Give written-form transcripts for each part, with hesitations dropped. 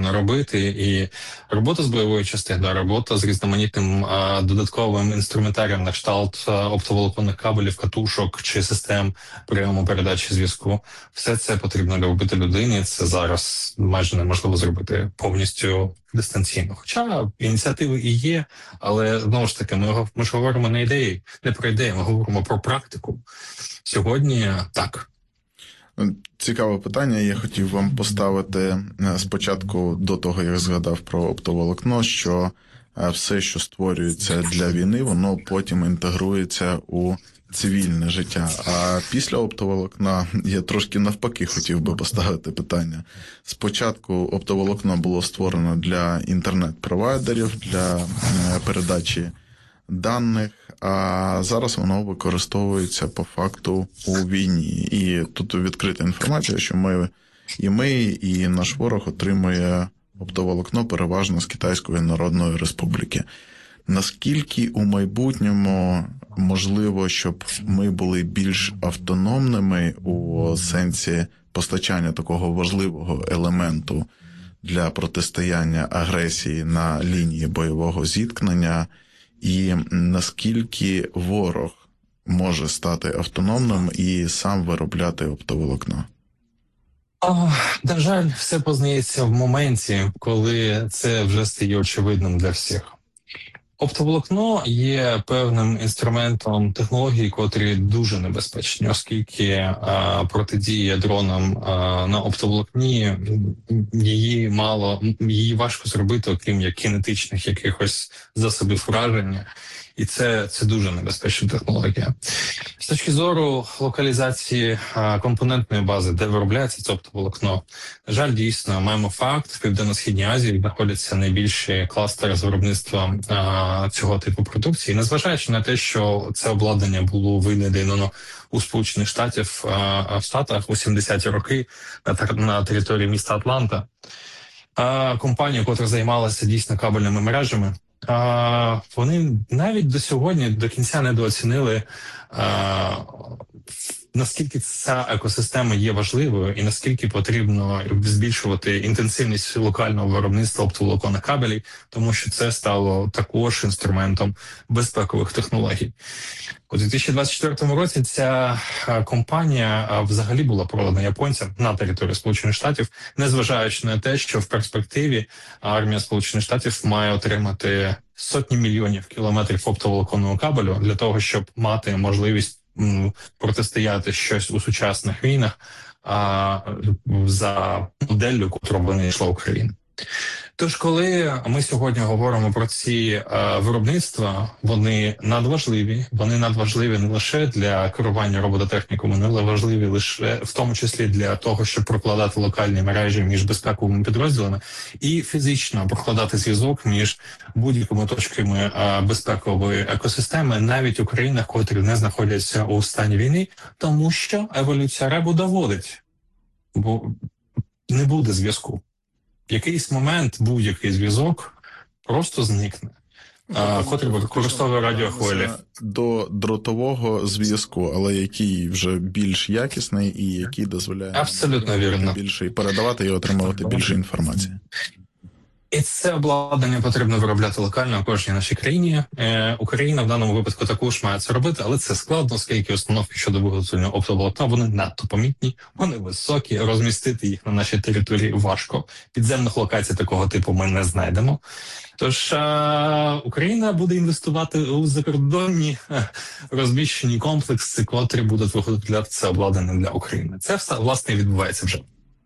потрібно робити. І робота з бойовою частиною, робота з різноманітним додатковим інструментарієм на кшталт оптоволоконних кабелів, катушок чи систем прийому передачі зв'язку. Все це потрібно робити людині. Це зараз майже неможливо зробити повністю дистанційно. Хоча ініціативи і є, але знову ж таки, ми ж говоримо не про ідеї, ми говоримо про практику. Сьогодні так. Цікаве питання. Я хотів вам поставити спочатку, до того, як згадав про оптоволокно, що все, що створюється для війни, воно потім інтегрується у цивільне життя. А після оптоволокна я трошки навпаки хотів би поставити питання. Спочатку оптоволокно було створено для інтернет-провайдерів, для передачі даних, а зараз воно використовується по факту у війні. І тут відкрита інформація, що ми, і наш ворог отримує оптоволокно переважно з Китайської Народної Республіки. Наскільки у майбутньому можливо, щоб ми були більш автономними у сенсі постачання такого важливого елементу для протистояння агресії на лінії бойового зіткнення, і наскільки ворог може стати автономним і сам виробляти оптоволокно? На жаль, все познається в моменті, коли це вже стає очевидним для всіх. Оптоволокно є певним інструментом технології, котрі дуже небезпечні, оскільки протидія дронам на оптоволокні, її важко зробити, окрім як кінетичних якихось засобів враження. І це дуже небезпечна технологія. З точки зору локалізації компонентної бази, де виробляється це оптоволокно, на жаль, дійсно, маємо факт, в Південно-Східній Азії знаходяться найбільші кластери з виробництва цього типу продукції. Незважаючи на те, що це обладнання було винайдено у Сполучених Штатах у 70-ті роки на території міста Атланта, компанія, яка займалася дійсно кабельними мережами, вони навіть до сьогодні до кінця недооцінили, наскільки ця екосистема є важливою і наскільки потрібно збільшувати інтенсивність локального виробництва оптоволоконних кабелів, тому що це стало також інструментом безпекових технологій. У 2024 році ця компанія взагалі була продана японцям на території Сполучених Штатів, незважаючи на те, що в перспективі армія Сполучених Штатів має отримати сотні мільйонів кілометрів оптоволоконного кабелю для того, щоб мати можливість протистояти щось у сучасних війнах за моделлю, котру винайшла Україна. Тож, коли ми сьогодні говоримо про ці виробництва, вони надважливі не лише для керування робототехніками, вони важливі лише в тому числі для того, щоб прокладати локальні мережі між безпековими підрозділами і фізично прокладати зв'язок між будь-якими точками безпекової екосистеми, навіть у країнах, котрі не знаходяться у стані війни, тому що еволюція РЕБу доводить, бо не буде зв'язку. В якийсь момент будь-який зв'язок просто зникне, котрий використовує радіохвилі. До дротового зв'язку, але який вже більш якісний і який дозволяє абсолютно вірно більше і передавати і отримувати більше інформації. І це обладнання потрібно виробляти локально у кожній нашій країні. Україна в даному випадку також має це робити, але це складно, оскільки установки щодо виготовлення оптоволокна, вони надто помітні, вони високі, розмістити їх на нашій території важко. Підземних локацій такого типу ми не знайдемо. Тож Україна буде інвестувати у закордонні розміщені комплекси, котрі будуть виготовляти це обладнання для України. Це все, власне, відбувається вже.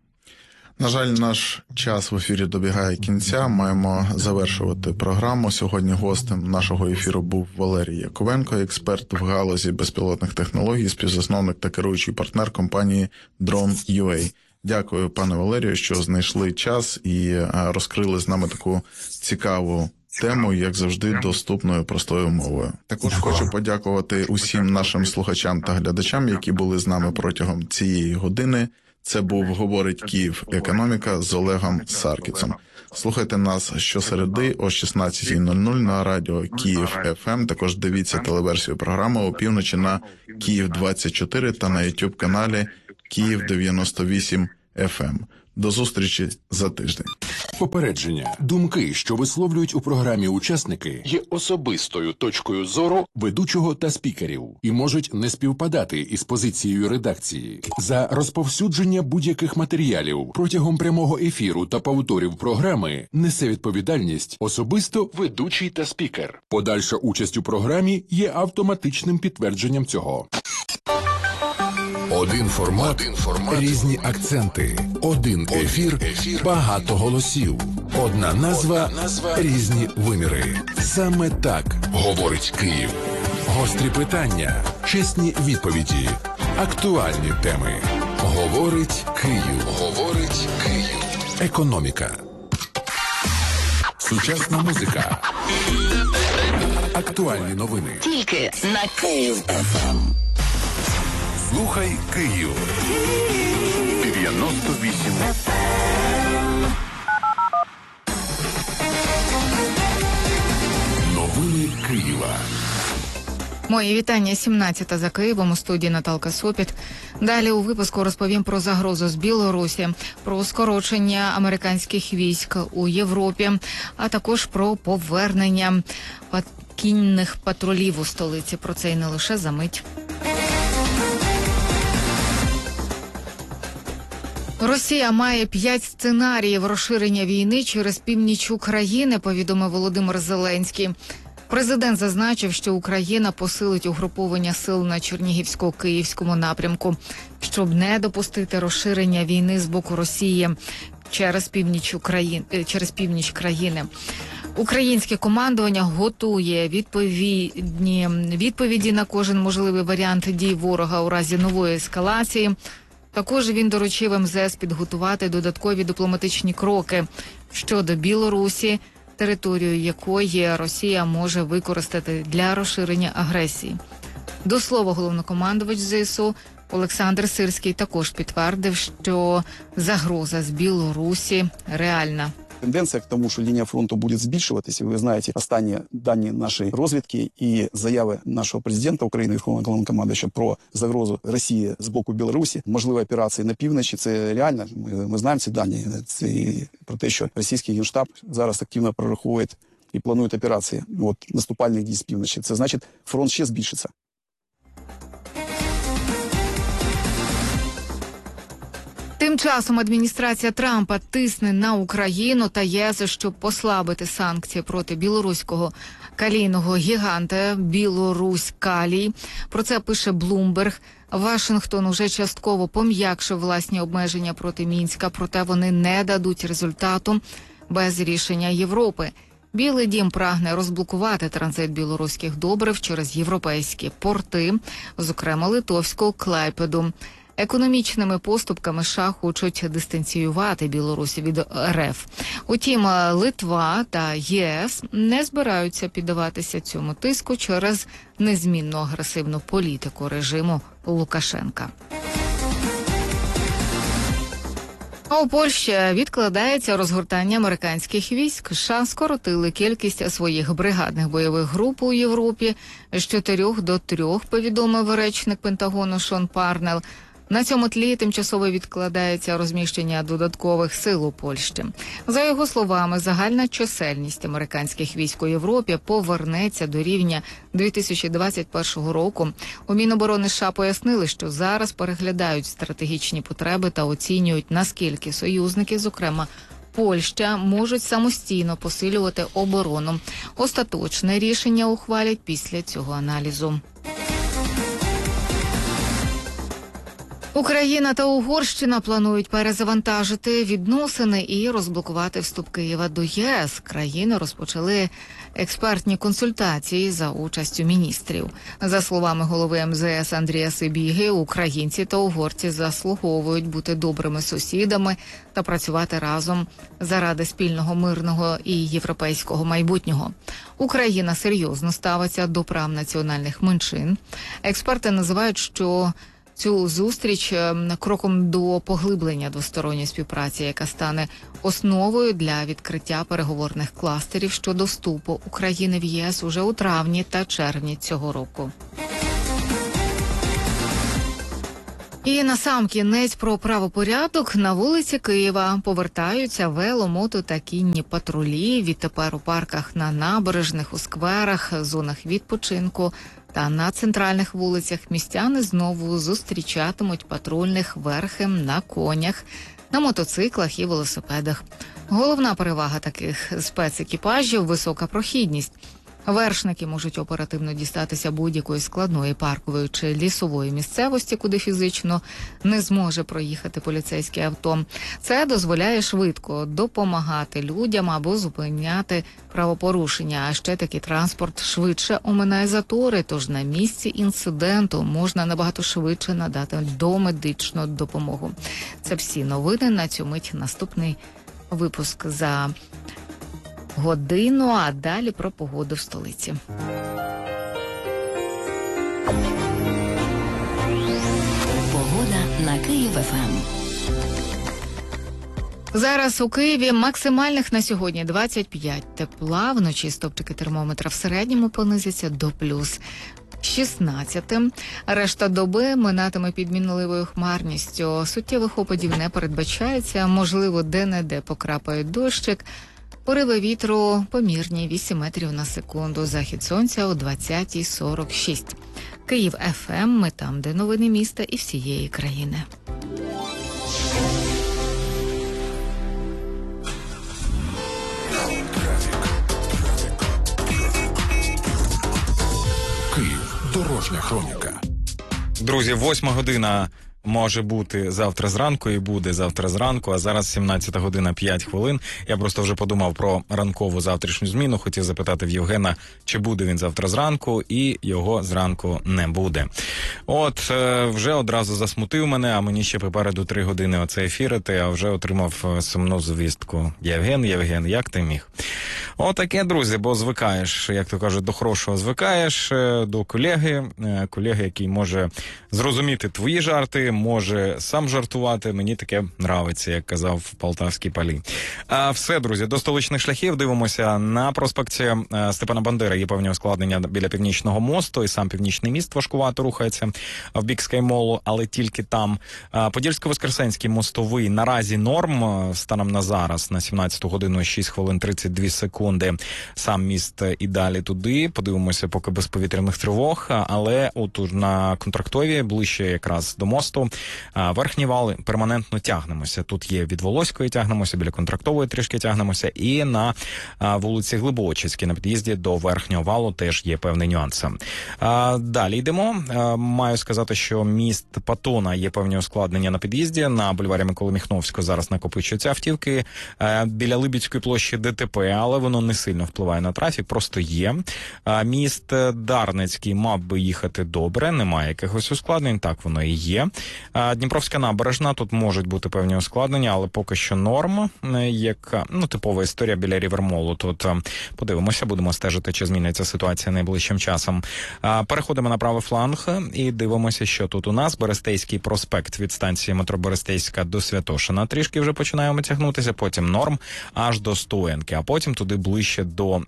На жаль, наш час в ефірі добігає кінця. Маємо завершувати програму. Сьогодні гостем нашого ефіру був Валерій Яковенко, експерт в галузі безпілотних технологій, співзасновник та керуючий партнер компанії Drone.ua. Дякую, пане Валерію, що знайшли час і розкрили з нами таку цікаву тему, як завжди, доступною простою мовою. Також хочу подякувати усім нашим слухачам та глядачам, які були з нами протягом цієї години. Це був «Говорить Київ. Економіка» з Олегом Саркісом. Слухайте нас щосереди о 16:00 на радіо Київ ФМ. Також дивіться телеверсію програми опівночі на Київ 24 та на YouTube-каналі Київ 98 FM. До зустрічі за тиждень. Попередження. Думки, що висловлюють у програмі учасники, є особистою точкою зору ведучого та спікерів і можуть не співпадати із позицією редакції. За розповсюдження будь-яких матеріалів протягом прямого ефіру та повторів програми несе відповідальність особисто ведучий та спікер. Подальша участь у програмі є автоматичним підтвердженням цього. Один формат, різні акценти. Один ефір, багато голосів. Одна назва, різні виміри. Саме так говорить Київ. Гострі питання, чесні відповіді, актуальні теми. Говорить Київ. Говорить Київ. Економіка. Сучасна музика. Актуальні новини. Тільки на Київ ФМ. Слухай Київ. 98 Новини Києва. Мої вітання. 17 за Києвом, у студії Наталка Сопіт. Далі у випуску розповім про загрозу з Білорусі, про скорочення американських військ у Європі, а також про повернення кінних патрулів у столиці. Про це і не лише за мить. Росія має 5 сценаріїв розширення війни через північ України, повідомив Володимир Зеленський. Президент зазначив, що Україна посилить угруповання сил на Чернігівсько-Київському напрямку, щоб не допустити розширення війни з боку Росії через північ країни. Українське командування готує відповіді на кожен можливий варіант дій ворога у разі нової ескалації. Також він доручив МЗС підготувати додаткові дипломатичні кроки щодо Білорусі, територію якої Росія може використати для розширення агресії. До слова, головнокомандувач ЗСУ Олександр Сирський також підтвердив, що загроза з Білорусі реальна. Тенденція к тому, що лінія фронту буде збільшуватися. Ви знаєте останні дані нашої розвідки і заяви нашого президента України, Верховного Головнокомандувача, про загрозу Росії з боку Білорусі, можливі операції на півночі. Це реально. Ми знаємо ці дані. Це про те, що російський генштаб зараз активно прораховує і планує операції наступальних дій з півночі. Це значить, фронт ще збільшиться. Тим часом адміністрація Трампа тисне на Україну та ЄС, щоб послабити санкції проти білоруського калійного гіганта «Білорусь Калій». Про це пише Bloomberg. Вашингтон уже частково пом'якшив власні обмеження проти Мінська, проте вони не дадуть результату без рішення Європи. Білий дім прагне розблокувати транзит білоруських добрив через європейські порти, зокрема литовську Клайпеду. Економічними поступками США хочуть дистанціювати Білорусь від РФ. Утім, Литва та ЄС не збираються піддаватися цьому тиску через незмінну агресивну політику режиму Лукашенка. А у Польщі відкладається розгортання американських військ. США скоротили кількість своїх бригадних бойових груп у Європі з 4 до 3, повідомив речник Пентагону Шон Парнелл. На цьому тлі тимчасово відкладається розміщення додаткових сил у Польщі. За його словами, загальна чисельність американських військ у Європі повернеться до рівня 2021 року. У Міноборони США пояснили, що зараз переглядають стратегічні потреби та оцінюють, наскільки союзники, зокрема Польща, можуть самостійно посилювати оборону. Остаточне рішення ухвалять після цього аналізу. Україна та Угорщина планують перезавантажити відносини і розблокувати вступ Києва до ЄС. Країни розпочали експертні консультації за участю міністрів. За словами голови МЗС Андрія Сибіги, українці та угорці заслуговують бути добрими сусідами та працювати разом заради спільного мирного і європейського майбутнього. Україна серйозно ставиться до прав національних меншин. Експерти називають, що цю зустріч кроком до поглиблення двосторонньої співпраці, яка стане основою для відкриття переговорних кластерів щодо вступу України в ЄС уже у травні та червні цього року. І насамкінець про правопорядок. На вулиці Києва повертаються вело, мото та кінні патрулі. Відтепер у парках, на набережних, у скверах, зонах відпочинку та на центральних вулицях містяни знову зустрічатимуть патрульних верхи на конях, на мотоциклах і велосипедах. Головна перевага таких спецекіпажів – висока прохідність. Вершники можуть оперативно дістатися будь-якої складної паркової чи лісової місцевості, куди фізично не зможе проїхати поліцейське авто. Це дозволяє швидко допомагати людям або зупиняти правопорушення. А ще такий транспорт швидше оминає затори, тож на місці інциденту можна набагато швидше надати домедичну допомогу. Це всі новини. На цю мить наступний випуск за годину, а далі про погоду в столиці. Погода на Київ-ФМ. Зараз у Києві максимальних на сьогодні 25 тепла, вночі стопчики термометра в середньому понизяться до плюс 16. Решта доби минатиме під мінливою хмарністю. Суттєвих опадів не передбачається, можливо, де-не-де покрапає дощик. Пориви вітру помірні 8 метрів на секунду. Захід сонця о 20:46. Київ ФМ. Ми там, де новини міста і всієї країни. Київ. Дорожня хроніка. Друзі, 8 година може бути завтра зранку і буде завтра зранку, а зараз 17 година 5 хвилин. Я просто вже подумав про ранкову завтрашню зміну, хотів запитати в Євгена, чи буде він завтра зранку, і його зранку не буде. От, вже одразу засмутив мене, а мені ще попереду 3 години оце ефірити, а вже отримав сумну звістку. Євген, як ти міг? Отаке, друзі, бо звикаєш, як то кажуть, до хорошого звикаєш, до колеги, який може зрозуміти твої жарти, може сам жартувати, мені таке нравиться, як казав в Полтавській Палі. А все, друзі, до столичних шляхів дивимося. На проспекті Степана Бандери є певні ускладнення біля Північного мосту, і сам Північний міст важкувато рухається в бік Скаймолу, але тільки там. Подільсько-Воскресенський мостовий наразі норм, станом на зараз, на 17 годину 6 хвилин 32 секунди. Сам міст і далі туди. Подивимося, поки без повітряних тривог, але от на Контрактовій, ближче якраз до мосту, верхній вал перманентно тягнемося. Тут є від Волоської тягнемося, біля Контрактової трішки тягнемося, і на вулиці Глибочицькій, на під'їзді до верхнього валу теж є певні нюанси. Далі йдемо. Маю сказати, що міст Патона є певні ускладнення на під'їзді. На бульварі Миколи Міхновського зараз накопичуються автівки. Біля Либідської площі ДТП, але воно не сильно впливає на трафік, просто є. Міст Дарницький мав би їхати добре, немає якихось ускладнень, так воно і є. Дніпровська набережна, тут можуть бути певні ускладнення, але поки що норм, як типова історія біля Рівермолу. Тут подивимося, будемо стежити, чи зміниться ситуація найближчим часом. Переходимо на правий фланг і дивимося, що тут у нас. Берестейський проспект від станції метро Берестейська до Святошина трішки вже починаємо тягнутися, потім норм аж до Стоянки, а потім туди ближче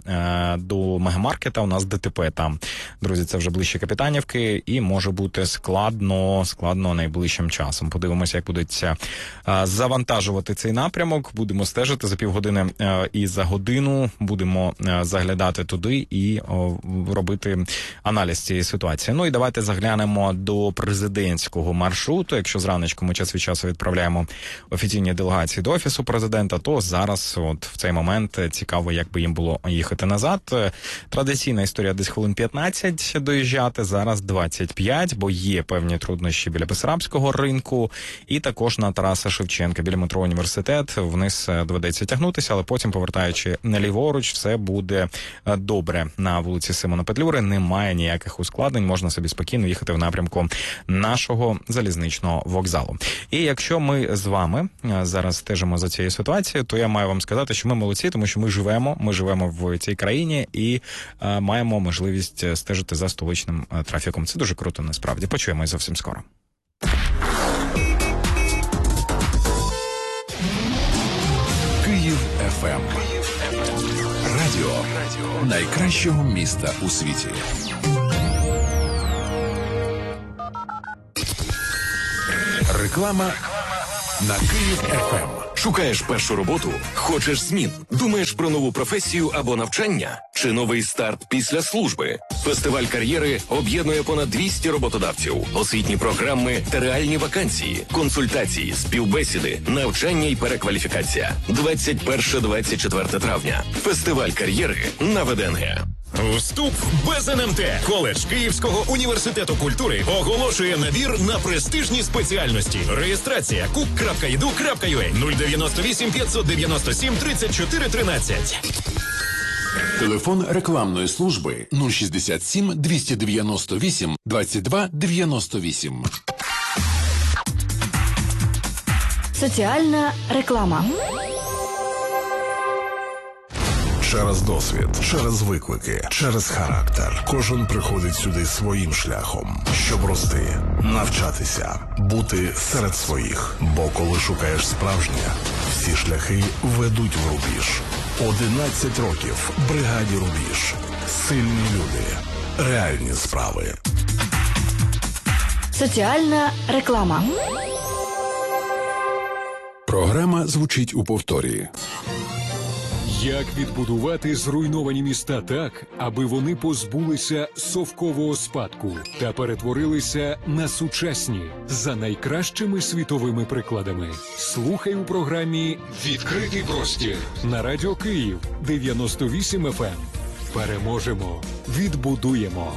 до Мегамаркета у нас ДТП там. Друзі, це вже ближче Капітанівки і може бути складно найближчим часом. Подивимося, як будуть завантажувати цей напрямок. Будемо стежити за півгодини і за годину. Будемо заглядати туди і робити аналіз цієї ситуації. Ну і давайте заглянемо до президентського маршруту. Якщо зранечку ми час від часу відправляємо офіційні делегації до Офісу президента, то зараз от в цей момент цікаво, як би їм було їхати назад. Традиційна історія десь хвилин 15 доїжджати, зараз 25, бо є певні труднощі біля Бессарабського ринку і також на Тараса Шевченка біля метро Університет. Вниз доведеться тягнутися, але потім, повертаючи ліворуч, все буде добре. На вулиці Симона Петлюри немає ніяких ускладнень, можна собі спокійно їхати в напрямку нашого залізничного вокзалу. І якщо ми з вами зараз стежимо за цією ситуацією, то я маю вам сказати, що ми молодці, тому що ми живемо в цій країні і маємо можливість стежити за столичним трафіком. Це дуже круто, насправді. Почуємось зовсім скоро. Київ ФМ. Радіо найкращого міста у світі. Реклама на Київ ФМ. Шукаєш першу роботу? Хочеш змін? Думаєш про нову професію або навчання? Чи новий старт після служби? Фестиваль кар'єри об'єднує понад 200 роботодавців, освітні програми та реальні вакансії, консультації, співбесіди, навчання і перекваліфікація. 21-24 травня. Фестиваль кар'єри на ВДНГ. Вступ без НМТ. Коледж Київського університету культури оголошує набір на престижні спеціальності. Реєстрація cook.edu.ua 098 597 34 13. Телефон рекламної служби 067 298 22 98. Соціальна реклама. Через досвід, через виклики, через характер. Кожен приходить сюди своїм шляхом, щоб рости, навчатися, бути серед своїх. Бо коли шукаєш справжнє, всі шляхи ведуть в рубіж. 11 років бригаді «Рубіж». Сильні люди, реальні справи. Соціальна реклама. Програма звучить у повторі. Як відбудувати зруйновані міста так, аби вони позбулися совкового спадку та перетворилися на сучасні за найкращими світовими прикладами? Слухай у програмі «Відкритий простір» на Радіо Київ 98 FM. Переможемо, відбудуємо.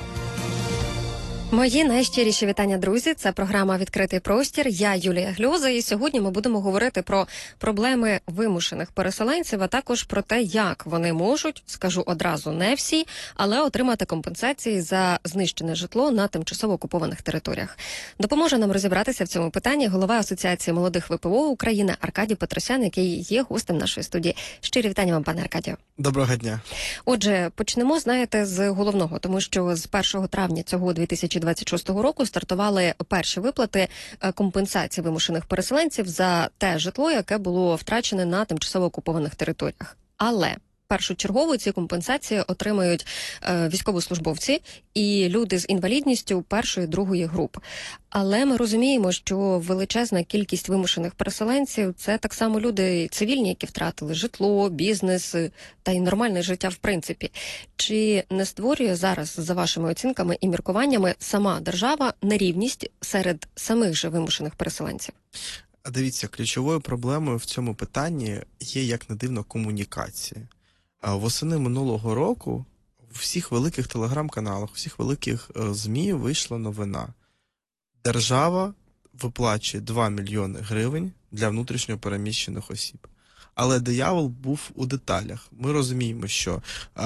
Мої найщиріші вітання, друзі. Це програма «Відкритий простір». Я Юлія Гльоза, і сьогодні ми будемо говорити про проблеми вимушених переселенців, а також про те, як вони можуть, скажу одразу, не всі, але отримати компенсації за знищене житло на тимчасово окупованих територіях. Допоможе нам розібратися в цьому питанні голова Асоціації молодих ВПО України Аркадій Петросян, який є гостем нашої студії. Щирі вітання вам, пане Аркадію. Доброго дня. Отже, почнемо, знаєте, з головного, тому що з 1 травня цього 2026 року стартували перші виплати компенсації вимушених переселенців за те житло, яке було втрачене на тимчасово окупованих територіях. Але першочергово ці компенсації отримають військовослужбовці і люди з інвалідністю першої, другої груп. Але ми розуміємо, що величезна кількість вимушених переселенців – це так само люди цивільні, які втратили житло, бізнес та й нормальне життя в принципі. Чи не створює зараз, за вашими оцінками і міркуваннями, сама держава нерівність серед самих же вимушених переселенців? Дивіться, ключовою проблемою в цьому питанні є, як не дивно, комунікація. Восени минулого року у всіх великих телеграм-каналах, у всіх великих ЗМІ вийшла новина. Держава виплачує 2 мільйони гривень для внутрішньо переміщених осіб. Але диявол був у деталях. Ми розуміємо, що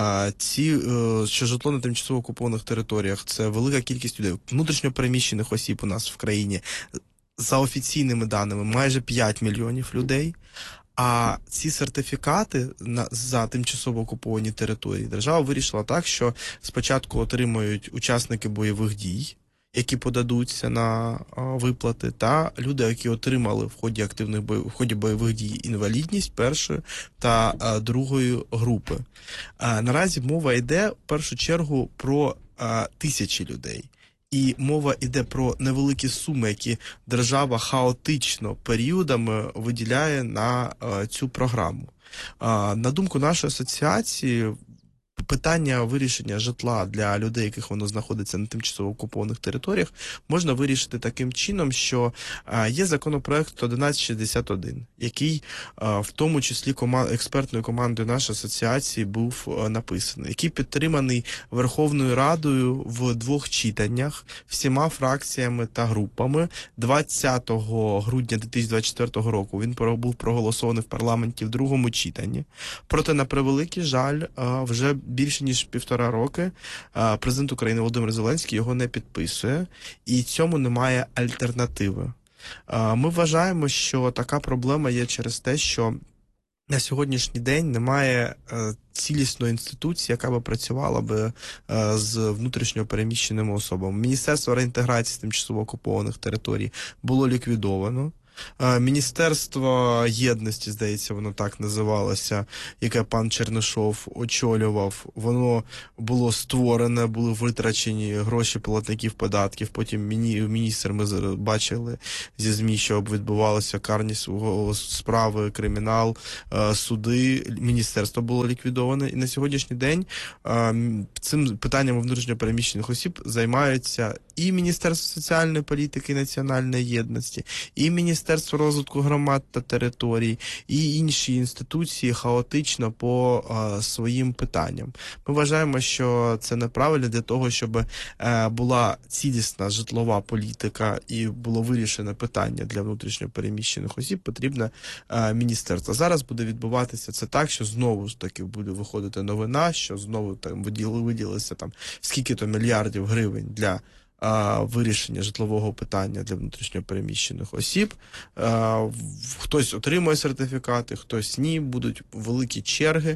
що житло на тимчасово окупованих територіях – це велика кількість людей. Внутрішньо переміщених осіб у нас в країні, за офіційними даними, майже 5 мільйонів людей. А ці сертифікати за тимчасово окуповані території держава вирішила так, що спочатку отримують учасники бойових дій, які подадуться на виплати, та люди, які отримали в ході бойових дій інвалідність першої та другої групи. Наразі мова йде в першу чергу про тисячі людей. І мова йде про невеликі суми, які держава хаотично періодами виділяє на цю програму. На думку нашої асоціації, питання вирішення житла для людей, яких воно знаходиться на тимчасово окупованих територіях, можна вирішити таким чином, що є законопроект 1161, який в тому числі експертною командою нашої асоціації був написаний, який підтриманий Верховною Радою в 2 читаннях, всіма фракціями та групами. 20 грудня 2024 року він був проголосований в парламенті в 2 читанні. Проте, на превеликий жаль, вже більше ніж 1,5 роки президент України Володимир Зеленський його не підписує, і цьому немає альтернативи. Ми вважаємо, що така проблема є через те, що на сьогоднішній день немає цілісної інституції, яка би працювала би з внутрішньо переміщеними особами. Міністерство реінтеграції з тимчасово окупованих територій було ліквідовано. Міністерство єдності, здається, воно так називалося, яке пан Чернишов очолював, воно було створене, були витрачені гроші платників податків, потім міністр, ми бачили зі ЗМІ, що відбувалося карні справи, кримінал, суди, міністерство було ліквідоване. І на сьогоднішній день цим питанням внутрішньо переміщених осіб займаються і Міністерство соціальної політики і національної єдності, і Міністерство розвитку громад та територій, і інші інституції хаотично по своїм питанням. Ми вважаємо, що це неправильно для того, щоб була цілісна житлова політика і було вирішено питання для внутрішньо переміщених осіб, потрібне міністерство. Зараз буде відбуватися це так, що знову ж таки буде виходити новина, що знову там виділилося там скільки-то мільярдів гривень для вирішення житлового питання для внутрішньопереміщених осіб. Хтось отримує сертифікати, хтось ні, будуть великі черги,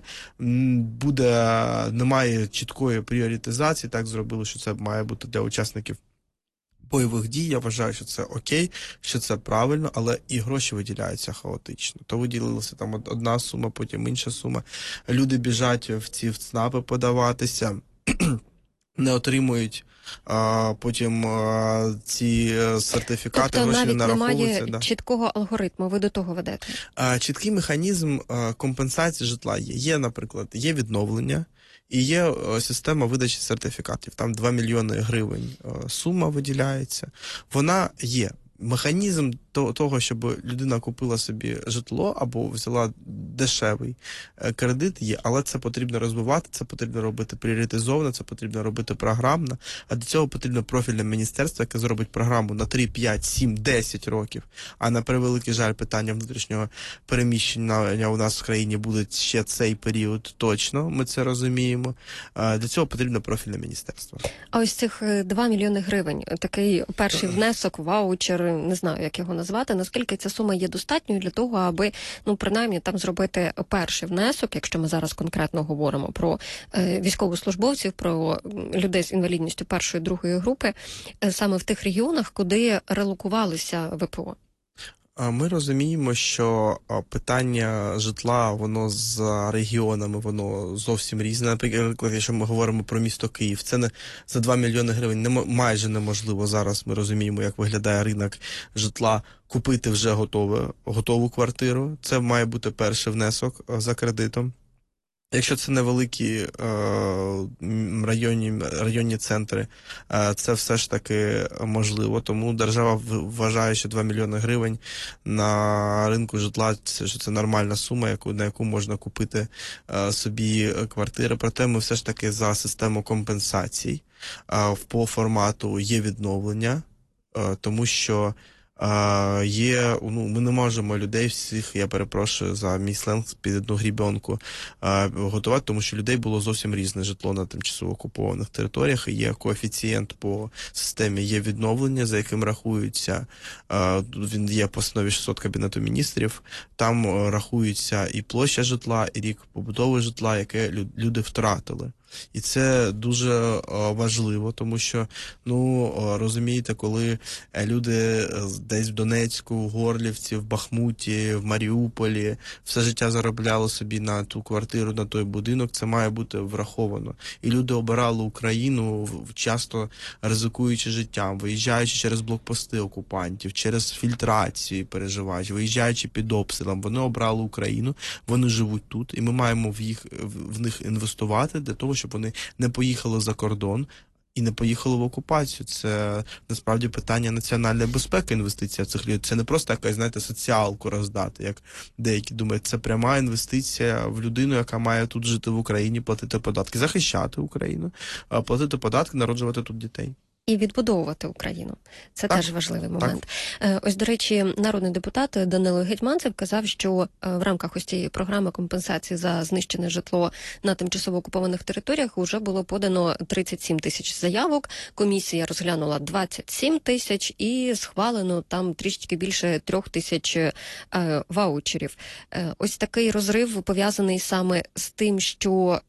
немає чіткої пріоритизації, так зробили, що це має бути для учасників бойових дій. Я вважаю, що це окей, що це правильно, але і гроші виділяються хаотично. То виділилася там одна сума, потім інша сума. Люди біжать в ці ЦНАПи подаватися, не отримують потім ці сертифікати, тобто, гроші не нараховуються. Тобто навіть немає чіткого алгоритму, ви до того ведете? Чіткий механізм компенсації житла є. Є, наприклад, є відновлення і є система видачі сертифікатів. Там 2 мільйони гривень сума виділяється. Вона є. Механізм того, щоб людина купила собі житло або взяла дешевий кредит є, але це потрібно розвивати, це потрібно робити пріоритизовано, це потрібно робити програмно, а до цього потрібно профільне міністерство, яке зробить програму на 3, 5, 7, 10 років, а на превеликий жаль питання внутрішнього переміщення у нас в країні буде ще цей період точно, ми це розуміємо. Для цього потрібно профільне міністерство. А ось цих 2 мільйони гривень, такий перший внесок, ваучер, не знаю, як його назвати, наскільки ця сума є достатньою для того, аби, принаймні, там зробити перший внесок, якщо ми зараз конкретно говоримо про військовослужбовців, про людей з інвалідністю першої, другої групи, саме в тих регіонах, куди релокувалися ВПО? Ми розуміємо, що питання житла, воно з регіонами, воно зовсім різне. Наприклад, якщо ми говоримо про місто Київ, це не за 2 мільйони гривень майже неможливо зараз. Ми розуміємо, як виглядає ринок житла, купити вже готову квартиру. Це має бути перший внесок за кредитом. Якщо це невеликі районні центри, це все ж таки можливо. Тому держава вважає, що 2 мільйони гривень на ринку житла, що це нормальна сума, на яку можна купити собі квартири. Проте ми все ж таки за систему компенсацій. По формату є відновлення, тому що ми не можемо людей всіх, я перепрошую за мій сленг, під одну грібенку готувати, тому що людей було зовсім різне житло на тимчасово окупованих територіях. Є коефіцієнт по системі, є відновлення, за яким рахується, він є в постанові 600 Кабінету міністрів, там рахується і площа житла, і рік побудови житла, яке люди втратили. І це дуже важливо, тому що, розумієте, коли люди десь в Донецьку, в Горлівці, в Бахмуті, в Маріуполі все життя заробляли собі на ту квартиру, на той будинок, це має бути враховано. І люди обирали Україну, часто ризикуючи життям, виїжджаючи через блокпости окупантів, через фільтрацію переживаючи, виїжджаючи під обстрілом, вони обрали Україну, вони живуть тут, і ми маємо в них інвестувати для того, щоб вони не поїхали за кордон і не поїхали в окупацію. Це насправді питання національної безпеки, інвестиція в цих людей. Це не просто якась, соціалку роздати, як деякі думають. Це пряма інвестиція в людину, яка має тут жити в Україні, платити податки, захищати Україну, платити податки, народжувати тут дітей. І відбудовувати Україну. Це теж важливий момент. Ось, до речі, народний депутат Данило Гетманцев казав, що в рамках ось цієї програми компенсації за знищене житло на тимчасово окупованих територіях вже було подано 37 тисяч заявок, комісія розглянула 27 тисяч і схвалено там трішки більше 3 тисяч ваучерів. Ось такий розрив пов'язаний саме з тим, що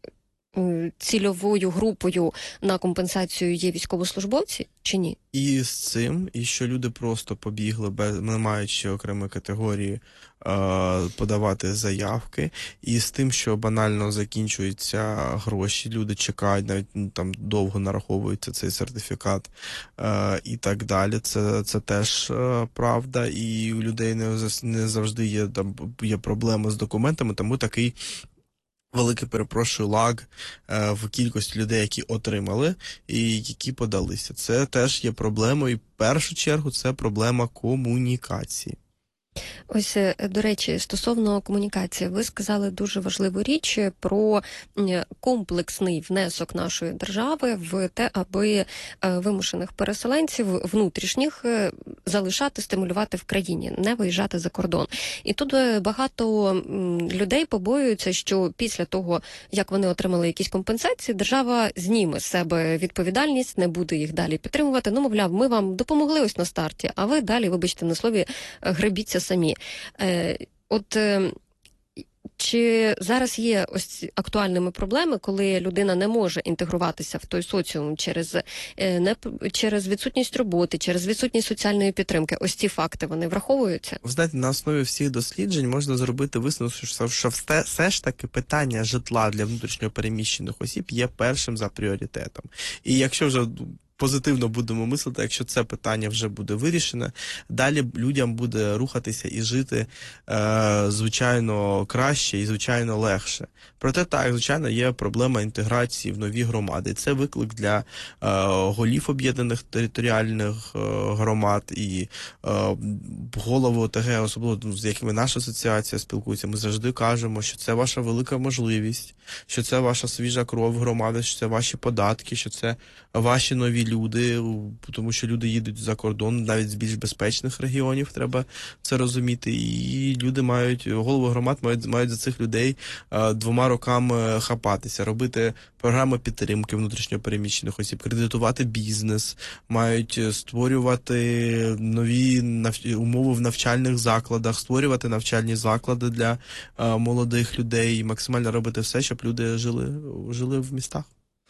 цільовою групою на компенсацію є військовослужбовці чи ні? І з цим, і що люди просто побігли, не маючи окремої категорії, подавати заявки, і з тим, що банально закінчуються гроші, люди чекають, навіть там довго нараховується цей сертифікат і так далі. Це теж правда, і у людей не завжди є проблеми з документами, тому такий великий, перепрошую, лаг в кількості людей, які отримали і які подалися. Це теж є проблемою, і в першу чергу це проблема комунікації. Ось, до речі, стосовно комунікації, ви сказали дуже важливу річ про комплексний внесок нашої держави в те, аби вимушених переселенців внутрішніх залишати, стимулювати в країні, не виїжджати за кордон. І тут багато людей побоюються, що після того, як вони отримали якісь компенсації, держава зніме з себе відповідальність, не буде їх далі підтримувати. Ну, мовляв, ми вам допомогли ось на старті, а ви далі, вибачте на слові, гребіться самі. Чи зараз є ось актуальними проблеми, коли людина не може інтегруватися в той соціум через відсутність роботи, через відсутність соціальної підтримки? Ось ці факти, вони враховуються? Ви знаєте, на основі всіх досліджень можна зробити висновок, що все ж таки питання житла для внутрішньо переміщених осіб є першим за пріоритетом. І якщо вже позитивно будемо мислити, якщо це питання вже буде вирішене, далі людям буде рухатися і жити, звичайно, краще і, звичайно, легше. Проте, так, звичайно, є проблема інтеграції в нові громади. Це виклик для голів об'єднаних територіальних громад і голови ОТГ, особливо з якими наша асоціація спілкується. Ми завжди кажемо, що це ваша велика можливість, що це ваша свіжа кров громади, що це ваші податки, що це ваші нові люди, тому що люди їдуть за кордон, навіть з більш безпечних регіонів, треба це розуміти. І люди голови громад мають за цих людей 2 роками хапатися, робити програми підтримки внутрішньопереміщених осіб, кредитувати бізнес, мають створювати нові умови в навчальних закладах, створювати навчальні заклади для молодих людей і максимально робити все, щоб люди жили в містах.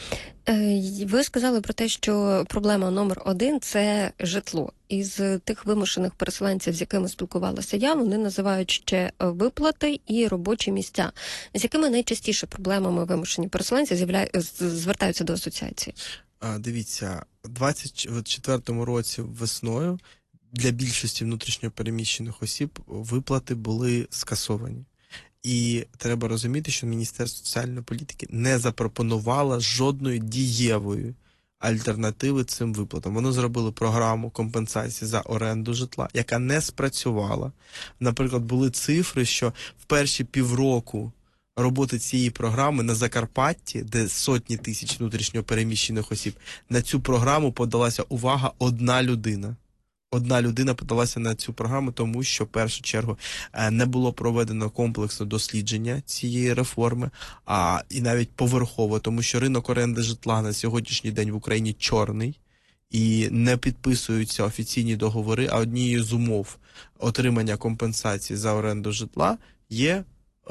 Ви сказали про те, що проблема номер 1 – це житло. Із тих вимушених переселенців, з якими спілкувалася я, вони називають ще виплати і робочі місця. З якими найчастіше проблемами вимушені переселенці звертаються до асоціації? Дивіться, у 2024 році весною для більшості внутрішньопереміщених осіб виплати були скасовані. І треба розуміти, що Міністерство соціальної політики не запропонувало жодної дієвої альтернативи цим виплатам. Вони зробили програму компенсації за оренду житла, яка не спрацювала. Наприклад, були цифри, що в перші півроку роботи цієї програми на Закарпатті, де сотні тисяч внутрішньопереміщених осіб, на цю програму подалася, увага, 1 людина. 1 людина подалася на цю програму, тому що, в першу чергу, не було проведено комплексне дослідження цієї реформи, і навіть поверхово, тому що ринок оренди житла на сьогоднішній день в Україні чорний, і не підписуються офіційні договори, а однією з отримання компенсації за оренду житла є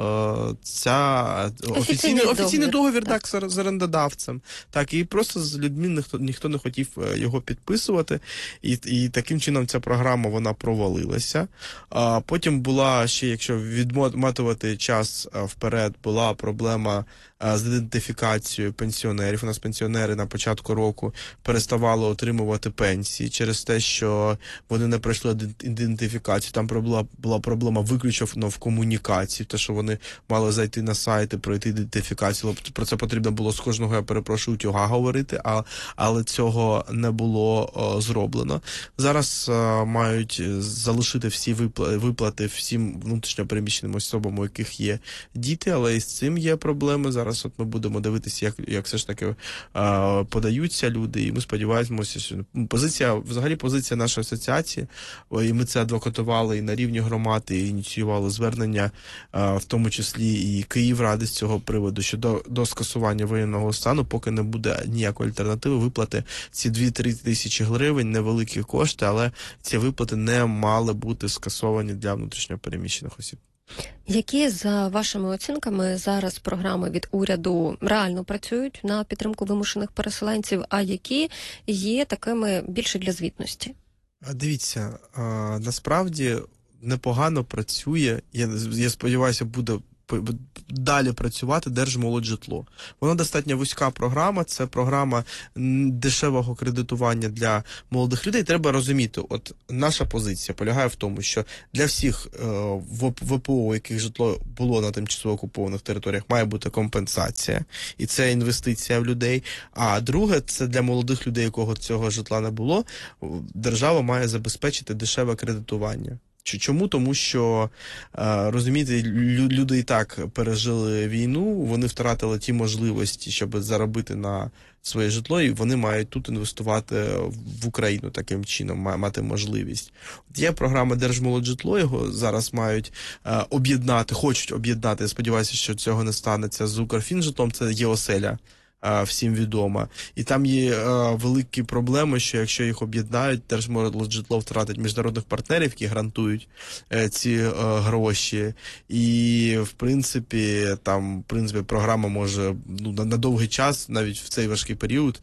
офіційний договір так, з орендодавцем. Так, і просто з людьми ніхто не хотів його підписувати, і таким чином ця програма, вона провалилася. Потім була ще, якщо відмотувати час вперед, була проблема з ідентифікацією пенсіонерів. У нас пенсіонери на початку року переставали отримувати пенсії через те, що вони не пройшли ідентифікацію. Там була проблема виключно в комунікації, те, що вони мали зайти на сайт і пройти ідентифікацію. Про це потрібно було з кожного, я перепрошую, утюга говорити, але цього не було зроблено. Зараз мають залишити всі виплати всім внутрішньопереміщеним особам, у яких є діти, але і з цим є проблеми. Зараз ми будемо дивитися, як все ж таки подаються люди, і ми сподіваємося, що позиція нашої асоціації, і ми це адвокатували і на рівні громад, і ініціювали звернення, в тому числі і Київради з цього приводу, що до скасування воєнного стану, поки не буде ніякої альтернативи, виплати ці 2-3 тисячі гривень, невеликі кошти, але ці виплати не мали бути скасовані для внутрішньопереміщених осіб. Які, за вашими оцінками, зараз програми від уряду реально працюють на підтримку вимушених переселенців, а які є такими більше для звітності? Дивіться, насправді непогано працює, я сподіваюся, буде далі працювати Держмолоджитло. Вона достатньо вузька програма, це програма дешевого кредитування для молодих людей. Треба розуміти, от наша позиція полягає в тому, що для всіх ВПО, у яких житло було на тимчасово окупованих територіях, має бути компенсація, і це інвестиція в людей. А друге, це для молодих людей, у кого цього житла не було, держава має забезпечити дешеве кредитування. Чому? Тому що, розумієте, люди і так пережили війну, вони втратили ті можливості, щоб заробити на своє житло, і вони мають тут інвестувати в Україну таким чином, мати можливість. От є програма Держмолоджитло, його зараз мають об'єднати, хочуть об'єднати, я сподіваюся, що цього не станеться, з Укрфінжитлом, це є оселя. Всім відомо. І там є великі проблеми, що якщо їх об'єднають, Держмолоджитло втратить міжнародних партнерів, які гарантують ці гроші. І, в принципі, програма може на довгий час, навіть в цей важкий період,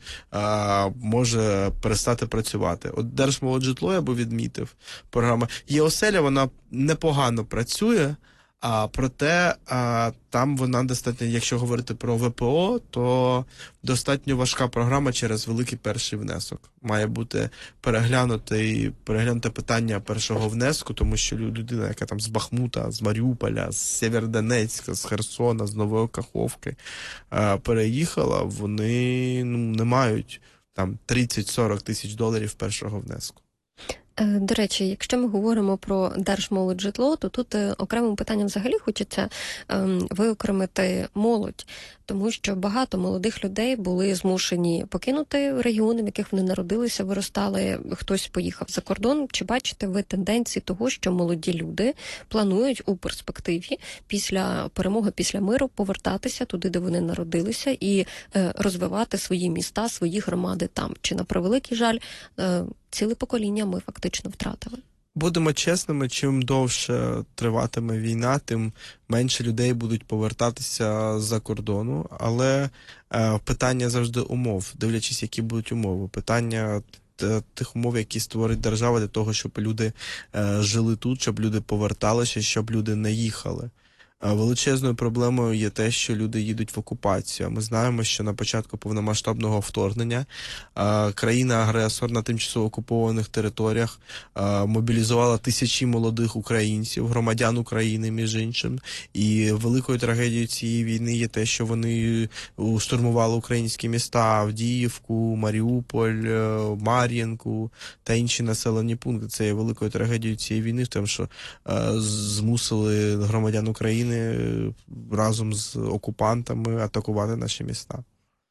може перестати працювати. От Держмолоджитло, я би відмітив, програма. Є оселя, вона непогано працює, проте там вона достатньо, якщо говорити про ВПО, то достатньо важка програма через великий перший внесок. Має бути переглянуте питання першого внеску, тому що людина, яка там з Бахмута, з Маріуполя, з Сєвєродонецька, з Херсона, з Нової Каховки переїхала, вони не мають там 30-40 тисяч доларів першого внеску. До речі, якщо ми говоримо про Держмолоджитло, то тут окремим питанням взагалі хочеться виокремити молодь, тому що багато молодих людей були змушені покинути регіони, в яких вони народилися, виростали, хтось поїхав за кордон. Чи бачите ви тенденції того, що молоді люди планують у перспективі після перемоги, після миру повертатися туди, де вони народилися, і розвивати свої міста, свої громади там? Чи, на превеликий жаль, ціле покоління ми фактично втратили? Будемо чесними, чим довше триватиме війна, тим менше людей будуть повертатися з-за кордону. Але питання завжди умов, дивлячись, які будуть умови. Питання тих умов, які створить держава для того, щоб люди жили тут, щоб люди поверталися, щоб люди не їхали. Величезною проблемою є те, що люди їдуть в окупацію. Ми знаємо, що на початку повномасштабного вторгнення країна-агресор на тимчасово окупованих територіях мобілізувала тисячі молодих українців, громадян України, між іншим. І великою трагедією цієї війни є те, що вони штурмували українські міста Авдіївку, Маріуполь, Мар'їнку та інші населені пункти. Це є великою трагедією цієї війни, в тому, що змусили громадян України разом з окупантами атакувати наші міста.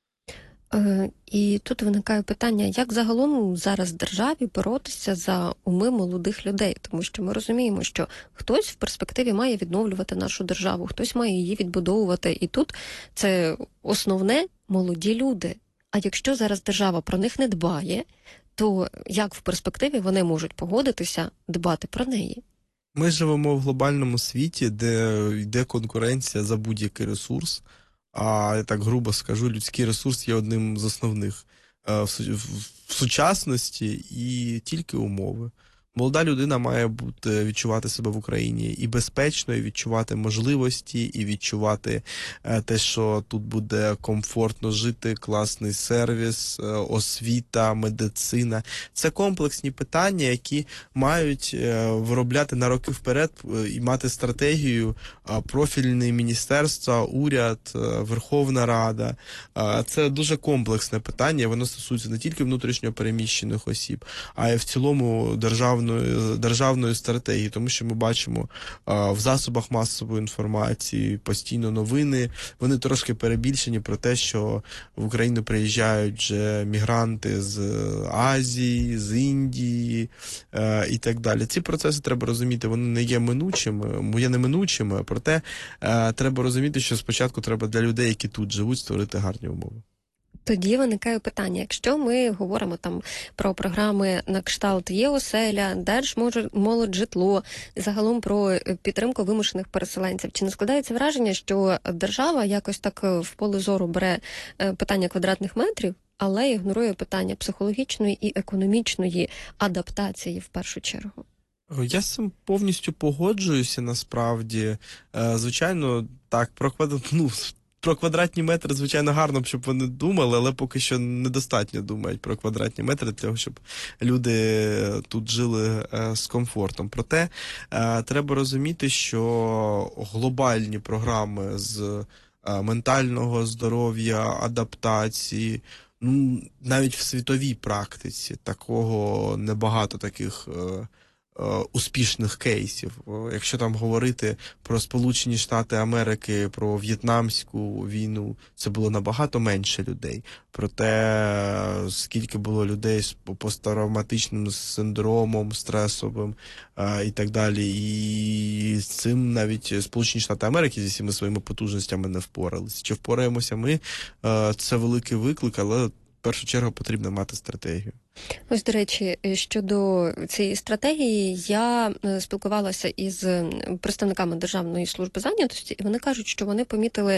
І тут виникає питання, як загалом зараз державі боротися за уми молодих людей? Тому що ми розуміємо, що хтось в перспективі має відновлювати нашу державу, хтось має її відбудовувати. І тут це основне – молоді люди. А якщо зараз держава про них не дбає, то як в перспективі вони можуть погодитися дбати про неї? Ми живемо в глобальному світі, де йде конкуренція за будь-який ресурс, а я так грубо скажу, людський ресурс є одним з основних в сучасності, і тільки умови. Молода людина має відчувати себе в Україні і безпечно, і відчувати можливості, і відчувати те, що тут буде комфортно жити, класний сервіс, освіта, медицина. Це комплексні питання, які мають виробляти на роки вперед і мати стратегію профільне міністерства, уряд, Верховна Рада. Це дуже комплексне питання, воно стосується не тільки внутрішньо переміщених осіб, а й в цілому державної стратегії, тому що ми бачимо в засобах масової інформації постійно новини, вони трошки перебільшені про те, що в Україну приїжджають вже мігранти з Азії, з Індії і так далі. Ці процеси, треба розуміти, вони не є неминучими, проте треба розуміти, що спочатку треба для людей, які тут живуть, створити гарні умови. Тоді виникає питання, якщо ми говоримо там про програми на кшталт «Є-оселя», «Держмолоджитло», загалом про підтримку вимушених переселенців, чи не складається враження, що держава якось так в поле зору бере питання квадратних метрів, але ігнорує питання психологічної і економічної адаптації в першу чергу? Я з цим повністю погоджуюся, насправді. Звичайно, так, про квадратні метри, звичайно, гарно б, щоб вони думали, але поки що недостатньо думають про квадратні метри для того, щоб люди тут жили з комфортом. Проте треба розуміти, що глобальні програми з ментального здоров'я, адаптації, навіть в світовій практиці такого небагато таких успішних кейсів. Якщо там говорити про Сполучені Штати Америки, про В'єтнамську війну, це було набагато менше людей. Проте, скільки було людей з посттравматичним синдромом, стресовим і так далі. І з цим навіть Сполучені Штати Америки зі всіма своїми потужностями не впоралися. Чи впораємося ми? Це великий виклик, але в першу чергу потрібно мати стратегію. Ось, до речі, щодо цієї стратегії, я спілкувалася із представниками Державної служби зайнятості, і вони кажуть, що вони помітили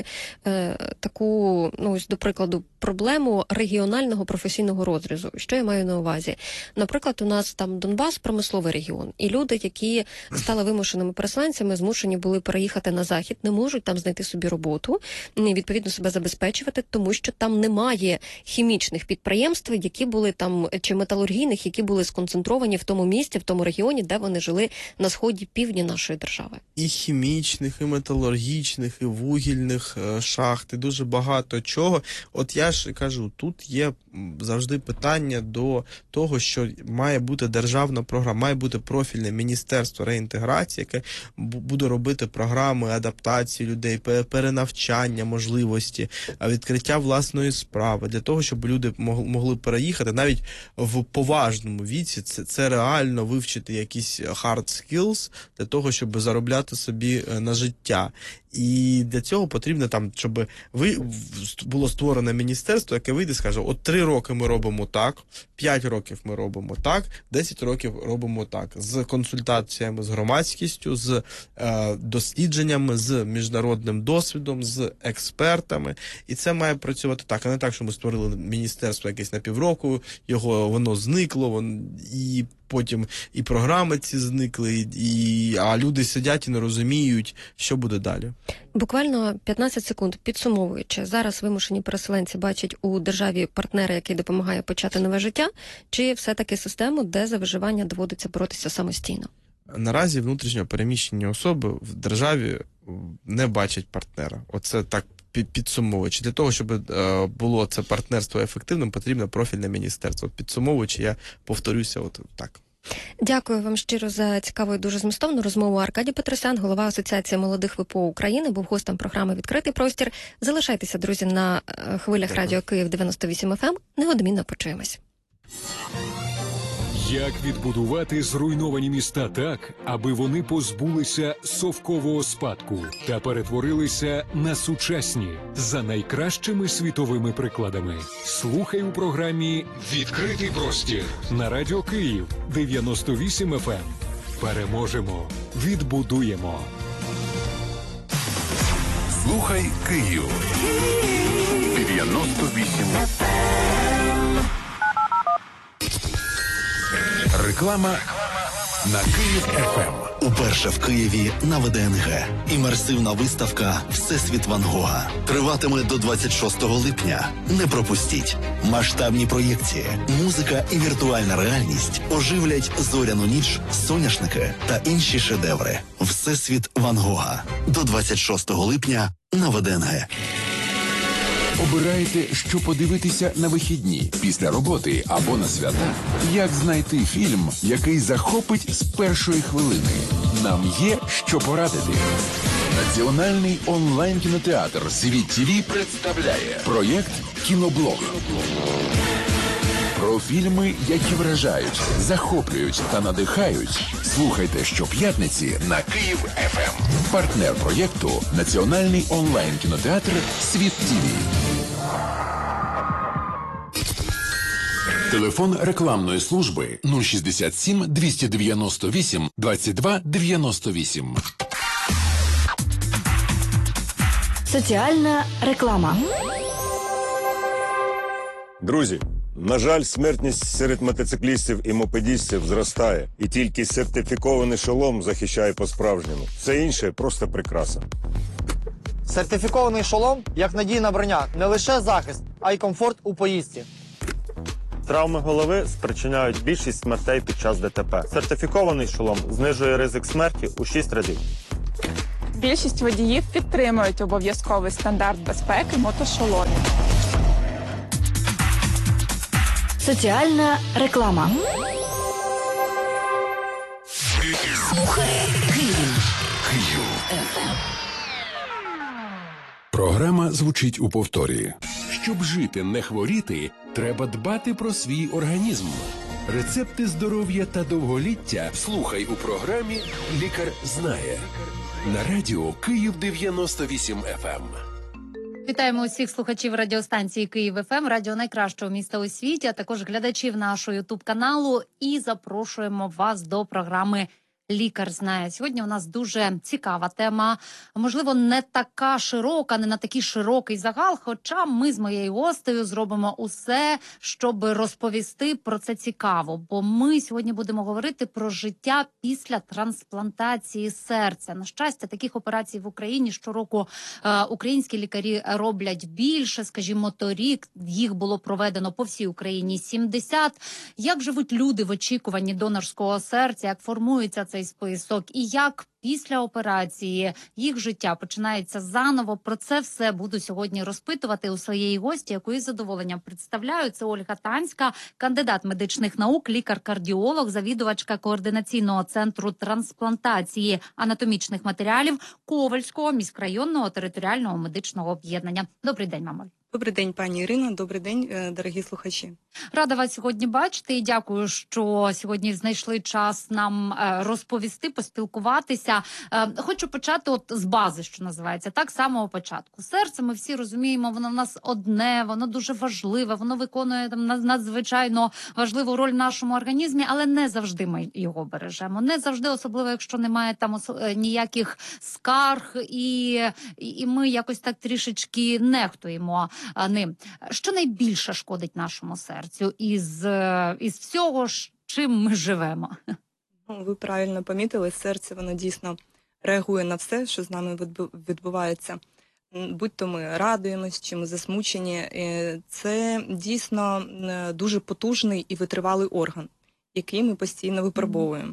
таку, ось, до прикладу, проблему регіонального професійного розрізу. Що я маю на увазі? Наприклад, у нас там Донбас – промисловий регіон, і люди, які стали вимушеними переселенцями, змушені були переїхати на Захід, не можуть там знайти собі роботу, відповідно себе забезпечувати, тому що там немає хімічних підприємств, які були там, чи металургійних, які були сконцентровані в тому місті, в тому регіоні, де вони жили на сході півдня нашої держави. І хімічних, і металургійних, і вугільних шахт, і дуже багато чого. От я ж кажу, тут є завжди питання до того, що має бути державна програма, має бути профільне міністерство реінтеграції, яке буде робити програми адаптації людей, перенавчання можливості, відкриття власної справи, для того, щоб люди могли переїхати навіть в поважному віці, це реально вивчити якісь hard skills для того, щоб заробляти собі на життя. І для цього потрібно там, щоб було створено міністерство, яке вийде і скаже, от 3 роки ми робимо так, 5 років ми робимо так, 10 років робимо так. З консультаціями з громадськістю, з дослідженнями, з міжнародним досвідом, з експертами. І це має працювати так, а не так, що ми створили міністерство якесь на півроку, воно зникло, і потім і програми ці зникли, а люди сидять і не розуміють, що буде далі. Буквально 15 секунд, підсумовуючи, зараз вимушені переселенці бачать у державі партнера, який допомагає почати нове життя, чи все-таки систему, де за виживання доводиться боротися самостійно? Наразі внутрішньо переміщені особи в державі не бачать партнера. Оце так підсумовуючи. Для того, щоб було це партнерство ефективним, потрібно профільне міністерство. Підсумовуючи, я повторюся от так. Дякую вам щиро за цікаву і дуже змістовну розмову. Аркадій Петросян, голова Асоціації молодих ВПО України, був гостем програми «Відкритий простір». Залишайтеся, друзі, на хвилях Радіо Київ 98 FM. Неодмінно почуємось. Як відбудувати зруйновані міста так, аби вони позбулися совкового спадку та перетворилися на сучасні за найкращими світовими прикладами? Слухай у програмі «Відкритий простір» на Радіо Київ 98 FM. Переможемо, відбудуємо. Слухай Київ 98 FM. Реклама на Київ ФМ. Уперше в Києві на ВДНГ. Імерсивна виставка «Всесвіт Ван Гога» триватиме до 26 липня. Не пропустіть. Масштабні проєкції, музика і віртуальна реальність оживлять зоряну ніч, соняшники та інші шедеври. «Всесвіт Ван Гога» до 26 липня на ВДНГ. Обираєте, що подивитися на вихідні, після роботи або на свята? Як знайти фільм, який захопить з першої хвилини? Нам є що порадити. Національний онлайн-кінотеатр «Світ ТВ» представляє проєкт «Кіноблог». Про фільми, які вражають, захоплюють та надихають. Слухайте щоп'ятниці на Київ ФМ. Партнер проєкту – Національний онлайн-кінотеатр «Світ ТВ». Телефон рекламної служби 067 298 22 98. Соціальна реклама. Друзі, на жаль, смертність серед мотоциклістів і мопедістів зростає. І тільки сертифікований шолом захищає по-справжньому. Все інше – просто прикраса. Сертифікований шолом як надійна броня. Не лише захист, а й комфорт у поїздці. Травми голови спричиняють більшість смертей під час ДТП. Сертифікований шолом знижує ризик смерті у 6 разів. Більшість водіїв підтримують обов'язковий стандарт безпеки мотошоломів. Соціальна реклама. Програма звучить у повторі. Щоб жити, не хворіти, треба дбати про свій організм. Рецепти здоров'я та довголіття слухай у програмі «Лікар знає» на радіо Київ 98 FM. Вітаємо усіх слухачів радіостанції Київ ФМ, радіо найкращого міста у світі, а також глядачів нашого ютуб-каналу. І запрошуємо вас до програми «Лікар знає». Сьогодні у нас дуже цікава тема, можливо, не така широка, не на такий широкий загал, хоча ми з моєю гостею зробимо усе, щоб розповісти про це цікаво. Бо ми сьогодні будемо говорити про життя після трансплантації серця. На щастя, таких операцій в Україні щороку українські лікарі роблять більше. Скажімо, торік їх було проведено по всій Україні 70. Як живуть люди в очікуванні донорського серця, як формується цей список і як після операції їх життя починається заново. Про це все буду сьогодні розпитувати у своєї гості, яку із задоволенням представляю. Це Ольга Танська, кандидат медичних наук, лікар-кардіолог, завідувачка координаційного центру трансплантації анатомічних матеріалів Ковельського міськрайонного територіального медичного об'єднання. Добрий день, мама. Добрий день, пані Ірино. Добрий день, дорогі слухачі. Рада вас сьогодні бачити і дякую, що сьогодні знайшли час нам розповісти, поспілкуватися. Хочу почати от з бази, що називається, так, самого початку. Серце, ми всі розуміємо, воно в нас одне, воно дуже важливе, воно виконує там надзвичайно важливу роль в нашому організмі, але не завжди ми його бережемо. Не завжди, особливо, якщо немає там ніяких скарг, і ми якось так трішечки нехтуємо ним. Що найбільше шкодить нашому серцю із всього, чим ми живемо? Ви правильно помітили, серце, воно дійсно реагує на все, що з нами відбувається. Будь-то ми радуємось, чи ми засмучені. Це дійсно дуже потужний і витривалий орган, який ми постійно випробовуємо.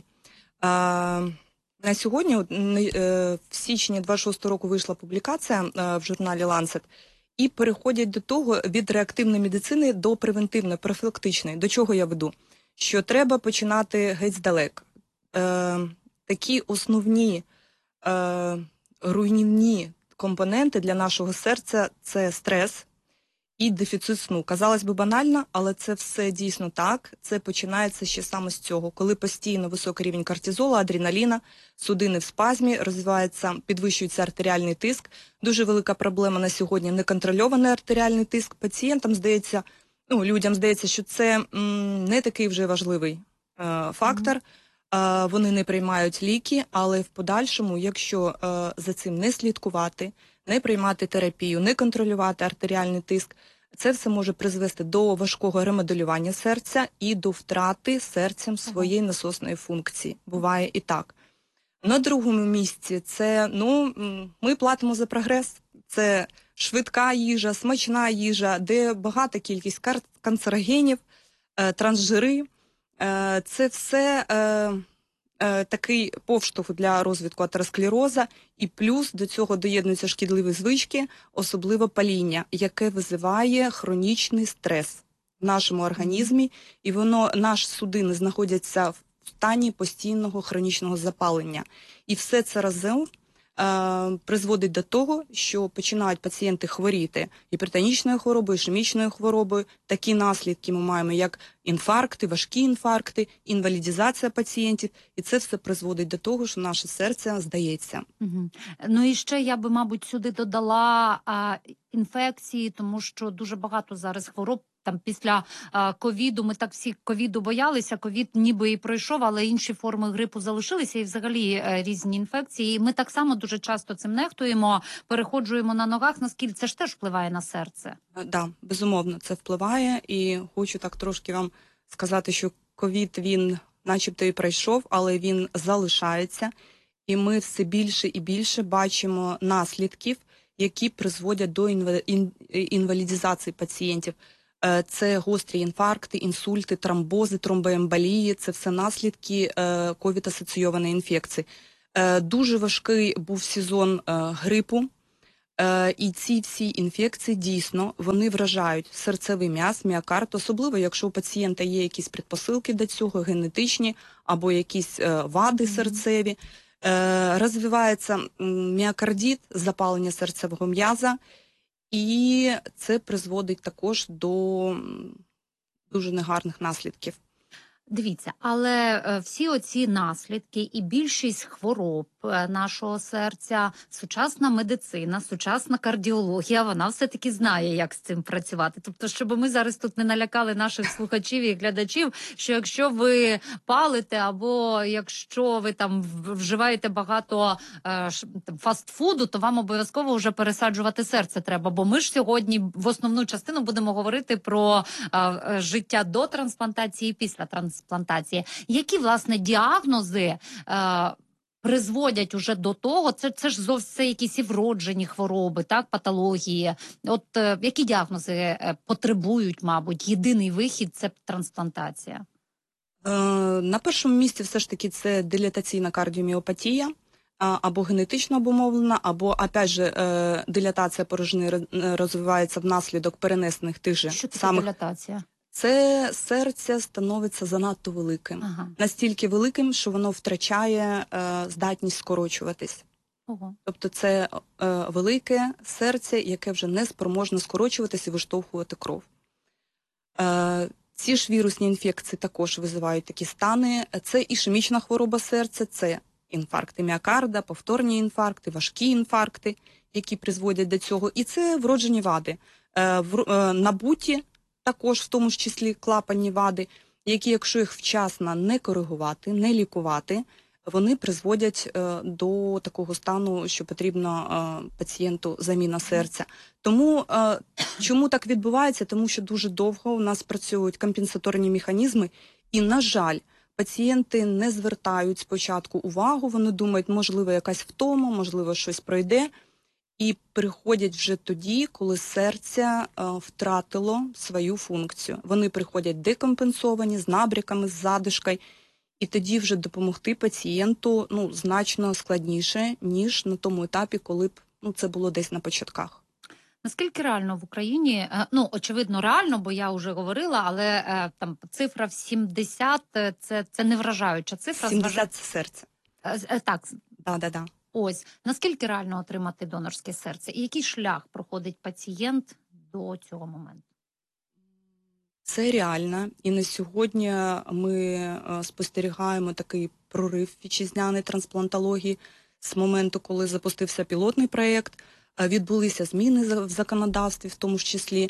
На сьогодні, в січні 26 року вийшла публікація в журналі Lancet, і переходять до того від реактивної медицини до превентивної, профілактичної. До чого я веду? Що треба починати геть здалека. Такі основні руйнівні компоненти для нашого серця – це стрес і дефіцит сну. Казалось би банально, але це все дійсно так. Це починається ще саме з цього. Коли постійно високий рівень кортизолу, адреналіна, судини в спазмі, розвивається, підвищується артеріальний тиск. Дуже велика проблема на сьогодні – неконтрольований артеріальний тиск. Пацієнтам здається, людям здається, що це не такий вже важливий фактор. Вони не приймають ліки, але в подальшому, якщо за цим не слідкувати, не приймати терапію, не контролювати артеріальний тиск, це все може призвести до важкого ремоделювання серця і до втрати серцем своєї насосної функції. Буває і так. На другому місці це, ми платимо за прогрес. Це швидка їжа, смачна їжа, де багата кількість канцерогенів, трансжири. Це все такий повштовх для розвитку атеросклероза, і плюс до цього доєднуються шкідливі звички, особливо паління, яке визиває хронічний стрес в нашому організмі, і наші судини знаходяться в стані постійного хронічного запалення. І все це разом призводить до того, що починають пацієнти хворіти гіпертонічною хворобою, ішемічною хворобою. Такі наслідки ми маємо, як інфаркти, важкі інфаркти, інвалідізація пацієнтів. І це все призводить до того, що наше серце здається. Угу. Ну і ще я би, мабуть, сюди додала інфекції, тому що дуже багато зараз хвороб. Там після ковіду, ми так всі ковіду боялися, ковід ніби і пройшов, але інші форми грипу залишилися і взагалі різні інфекції. І ми так само дуже часто цим нехтуємо, переходжуємо на ногах, наскільки це ж теж впливає на серце? Да, безумовно, це впливає. І хочу так трошки вам сказати, що ковід, він начебто і пройшов, але він залишається. І ми все більше і більше бачимо наслідків, які призводять до інвалідизації пацієнтів. Це гострі інфаркти, інсульти, тромбози, тромбоемболії – це все наслідки ковід-асоційованої інфекції. Дуже важкий був сезон грипу, і ці всі інфекції дійсно вони вражають серцевий м'яз, міокард, особливо якщо у пацієнта є якісь предпосилки до цього, генетичні або якісь вади серцеві. Розвивається міокардит, запалення серцевого м'яза, і це призводить також до дуже негарних наслідків. Дивіться, але всі оці наслідки і більшість хвороб нашого серця, сучасна медицина, сучасна кардіологія, вона все-таки знає, як з цим працювати. Тобто, щоб ми зараз тут не налякали наших слухачів і глядачів, що якщо ви палите або якщо ви там вживаєте багато фастфуду, то вам обов'язково вже пересаджувати серце треба. Бо ми ж сьогодні в основну частину будемо говорити про життя до трансплантації і після трансплантації. Які, власне, діагнози призводять уже до того, це ж зовсім якісь і вроджені хвороби, так, патології. От які діагнози потребують, мабуть, єдиний вихід – це трансплантація? На першому місці все ж таки це дилатаційна кардіоміопатія, або генетично обумовлена, або, опять же, дилатація порожнини розвивається внаслідок перенесених тих же Що таке самих... дилатація? Це серце становиться занадто великим. Настільки великим, що воно втрачає здатність скорочуватись. Тобто це велике серце, яке вже не спроможне скорочуватись і виштовхувати кров. Ці ж вірусні інфекції також визивають такі стани. Це ішемічна хвороба серця, це інфаркти міокарда, повторні інфаркти, важкі інфаркти, які призводять до цього. І це вроджені вади. Набуті також, в тому ж числі клапанні вади, які, якщо їх вчасно не коригувати, не лікувати, вони призводять до такого стану, що потрібно пацієнту заміна серця. Тому, чому так відбувається? Тому що дуже довго у нас працюють компенсаторні механізми, і, на жаль, пацієнти не звертають спочатку увагу, вони думають, можливо, якась втома, можливо, щось пройде, і приходять вже тоді, коли серце втратило свою функцію. Вони приходять декомпенсовані, з набряками, з задишкою, і тоді вже допомогти пацієнту значно складніше, ніж на тому етапі, коли б це було десь на початках. Наскільки реально в Україні, очевидно реально, бо я вже говорила, але там цифра в 70 – це не вражаюча цифра. 70 – це серце. Так. Да. Ось. Наскільки реально отримати донорське серце? І який шлях проходить пацієнт до цього моменту? Це реально. І на сьогодні ми спостерігаємо такий прорив вітчизняної трансплантології з моменту, коли запустився пілотний проєкт. Відбулися зміни в законодавстві, в тому ж числі.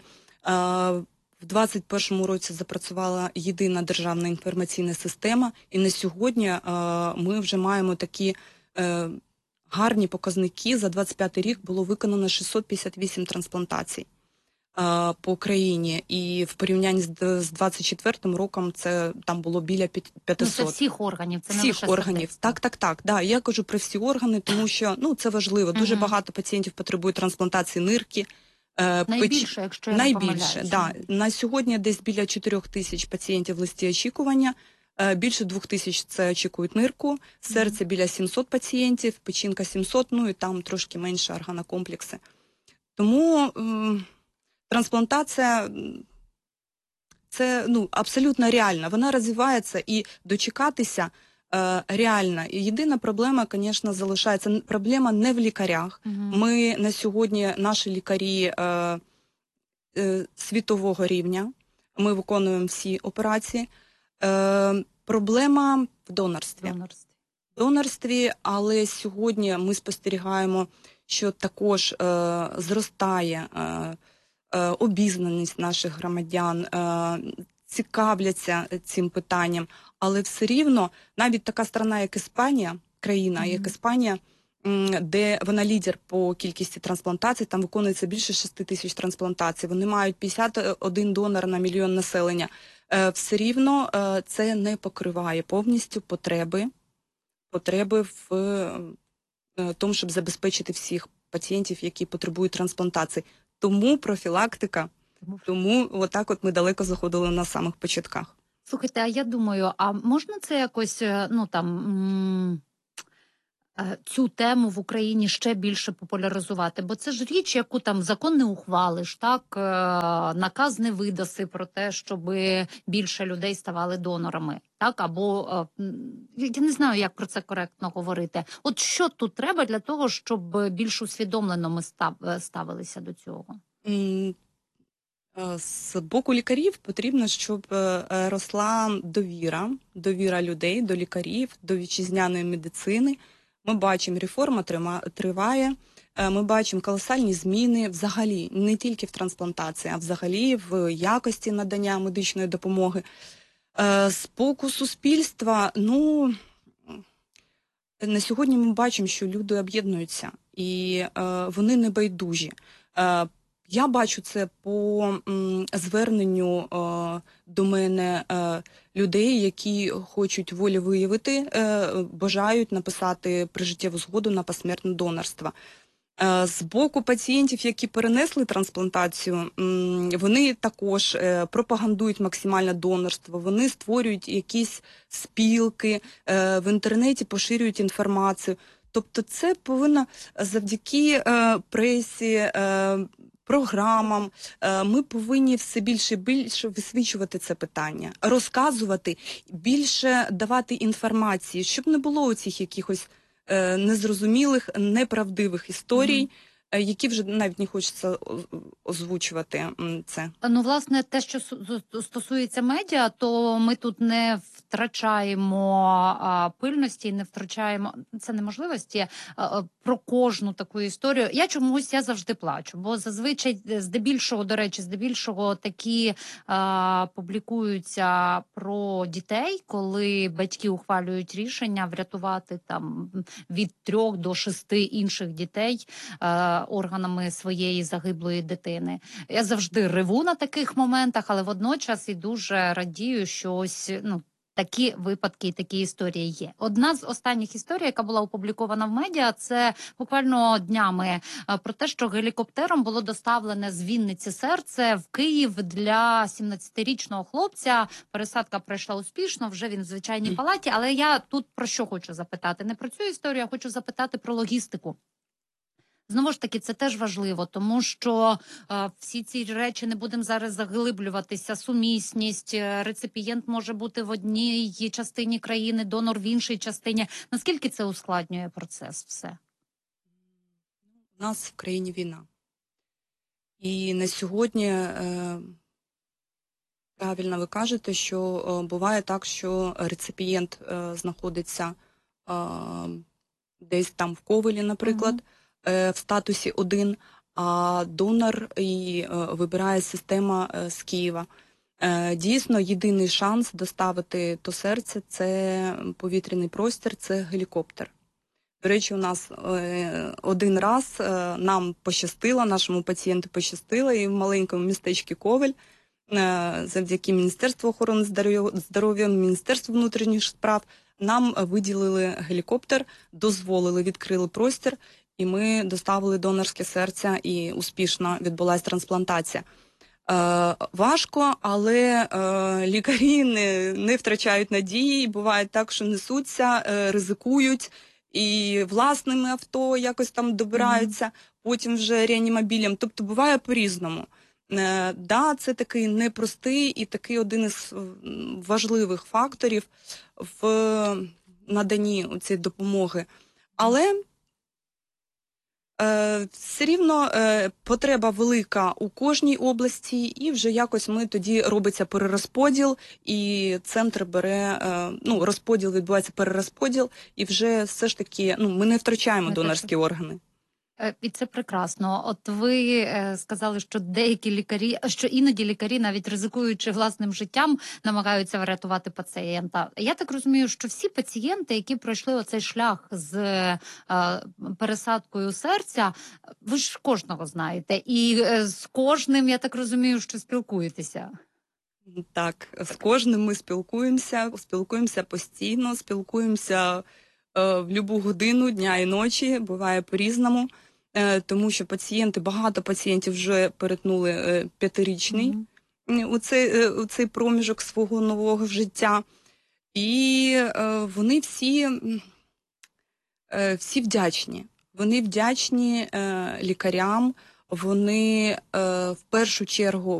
В 2021 році запрацювала єдина державна інформаційна система, і на сьогодні ми вже маємо такі гарні показники. За 2025 рік було виконано 658 трансплантацій по Україні, і в порівнянні з 2024 роком це там було біля 500. Це всіх органів, це не всіх органів. Так. Да, я кажу про всі органи, тому що це важливо. Дуже багато пацієнтів потребують трансплантації нирки. Найбільше, якщо я не помиляюся. Да. На сьогодні десь біля 4 тисяч пацієнтів в листі очікування. Більше 2 тисяч це очікують нирку, серце біля 700 пацієнтів, печінка 700, і там трошки менше органокомплекси. Тому трансплантація це абсолютно реально. Вона розвивається і дочекатися реально. І єдина проблема, звісно, залишається. Проблема не в лікарях. Ми на сьогодні, наші лікарі світового рівня, Ми виконуємо всі операції. Проблема в донорстві. Але сьогодні ми спостерігаємо, що також зростає обізнаність наших громадян, цікавляться цим питанням, але все рівно навіть така країна, як Іспанія, де вона лідер по кількості трансплантацій, там виконується більше 6 тисяч трансплантацій, вони мають 51 донор на мільйон населення. Все рівно це не покриває повністю потреби в тому, щоб забезпечити всіх пацієнтів, які потребують трансплантації. Тому профілактика, тому отак от ми далеко заходили на самих початках. Слухайте, а я думаю, а можна це якось, цю тему в Україні ще більше популяризувати? Бо це ж річ, яку там закон не ухвалиш, так, наказ не видаси про те, щоб більше людей ставали донорами, так, або, я не знаю, як про це коректно говорити. От що тут треба для того, щоб більш усвідомлено ми ставилися до цього? З боку лікарів потрібно, щоб росла довіра людей до лікарів, до вітчизняної медицини. Ми бачимо, реформа триває, ми бачимо колосальні зміни взагалі, не тільки в трансплантації, а взагалі в якості надання медичної допомоги. З боку суспільства, на сьогодні ми бачимо, що люди об'єднуються і вони не байдужі. Я бачу це по зверненню до мене людей, які хочуть волю виявити, бажають написати прижиттєву згоду на посмертне донорство. З боку пацієнтів, які перенесли трансплантацію, вони також пропагандують максимальне донорство, вони створюють якісь спілки, в інтернеті поширюють інформацію. Тобто це повинно завдяки пресі, програмам, ми повинні все більше і більше висвічувати це питання, розказувати, більше давати інформації, щоб не було оцих якихось незрозумілих, неправдивих історій, які вже навіть не хочеться озвучувати це. Власне, те, що стосується медіа, то ми тут не втрачаємо пильності, не втрачаємо, це неможливості, про кожну таку історію. Я завжди плачу, бо зазвичай, здебільшого такі публікуються про дітей, коли батьки ухвалюють рішення врятувати там від 3 до 6 інших дітей органами своєї загиблої дитини. Я завжди реву на таких моментах, але водночас і дуже радію, що ось такі випадки і такі історії є. Одна з останніх історій, яка була опублікована в медіа, це буквально днями про те, що гелікоптером було доставлене з Вінниці серце в Київ для 17-річного хлопця. Пересадка пройшла успішно, вже він в звичайній палаті. Але я тут про що хочу запитати? Не про цю історію, а хочу запитати про логістику. Знову ж таки, це теж важливо, тому що всі ці речі, не будемо зараз заглиблюватися, сумісність, реципієнт може бути в одній частині країни, донор в іншій частині. Наскільки це ускладнює процес все? У нас в країні війна. І на сьогодні, правильно ви кажете, що буває так, що реципієнт знаходиться десь там в Ковелі, наприклад, в статусі 1, а донор і вибирає система з Києва. Дійсно, єдиний шанс доставити то серце – це повітряний простір, це гелікоптер. До речі, у нас один раз нам пощастило, нашому пацієнту пощастило, і в маленькому містечку Ковель завдяки Міністерству охорони здоров'я, Міністерству внутрішніх справ нам виділили гелікоптер, дозволили, відкрили простір, і ми доставили донорське серце, і успішно відбулася трансплантація. Важко, але лікарі не втрачають надії, і буває так, що несуться, ризикують, і власними авто якось там добираються, потім вже реанімобілем. Тобто буває по-різному. Да, це такий непростий і такий один із важливих факторів в наданні цієї допомоги. Але Все рівно потреба велика у кожній області, і вже якось ми тоді робиться перерозподіл, і центр бере, розподіл, відбувається перерозподіл, і вже все ж таки, ми не втрачаємо донорські органи. І це прекрасно. От ви сказали, що деякі лікарі, що іноді лікарі, навіть ризикуючи власним життям, намагаються врятувати пацієнта. Я так розумію, що всі пацієнти, які пройшли оцей шлях з пересадкою серця, ви ж кожного знаєте. І з кожним, я так розумію, що спілкуєтеся. Так, з кожним ми спілкуємося постійно, спілкуємося в будь-яку годину дня і ночі, буває по-різному, тому що багато пацієнтів вже перетнули 5-річний у цей проміжок свого нового життя. І вони всі вдячні. Вони вдячні лікарям, вони в першу чергу